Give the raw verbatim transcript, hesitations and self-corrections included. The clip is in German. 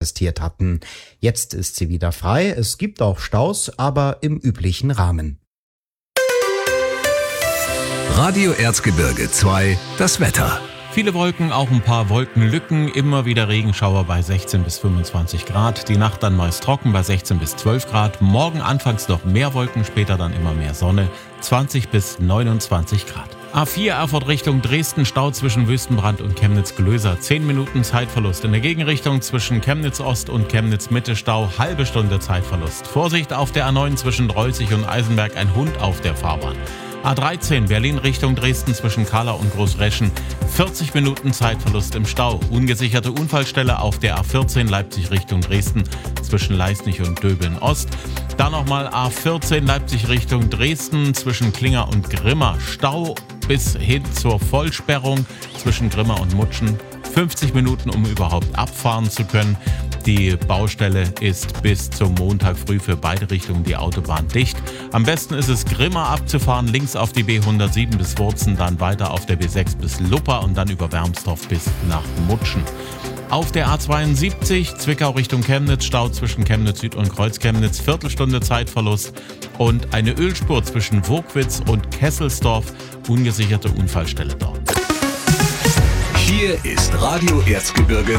protestiert hatten. Jetzt ist sie wieder frei. Es gibt auch Staus, aber im üblichen Rahmen. Radio Erzgebirge zwei, das Wetter. Viele Wolken, auch ein paar Wolkenlücken, immer wieder Regenschauer bei sechzehn bis fünfundzwanzig Grad. Die Nacht dann meist trocken bei sechzehn bis zwölf Grad. Morgen anfangs noch mehr Wolken, später dann immer mehr Sonne, zwanzig bis neunundzwanzig Grad. A vier Erfurt Richtung Dresden, Stau zwischen Wüstenbrand und Chemnitz-Glöser. zehn Minuten Zeitverlust. In der Gegenrichtung zwischen Chemnitz Ost und Chemnitz Mitte Stau, halbe Stunde Zeitverlust. Vorsicht auf der A neun zwischen Dreuzig und Eisenberg, ein Hund auf der Fahrbahn. A dreizehn Berlin Richtung Dresden zwischen Kahla und Großreschen, vierzig Minuten Zeitverlust im Stau. Ungesicherte Unfallstelle auf der A vierzehn Leipzig Richtung Dresden zwischen Leisnig und Döbeln Ost. Dann nochmal A vierzehn Leipzig Richtung Dresden zwischen Klinger und Grimma. Stau bis hin zur Vollsperrung zwischen Grimma und Mutschen. fünfzig Minuten, um überhaupt abfahren zu können. Die Baustelle ist bis zum Montag früh für beide Richtungen die Autobahn dicht. Am besten ist es, Grimma abzufahren, links auf die B hundertsieben bis Wurzen, dann weiter auf der B sechs bis Luppa und dann über Wermsdorf bis nach Mutschen. Auf der A zweiundsiebzig, Zwickau Richtung Chemnitz, Stau zwischen Chemnitz Süd und Kreuzchemnitz, Viertelstunde Zeitverlust und eine Ölspur zwischen Wurkwitz und Kesselsdorf, ungesicherte Unfallstelle dort. Hier ist Radio Erzgebirge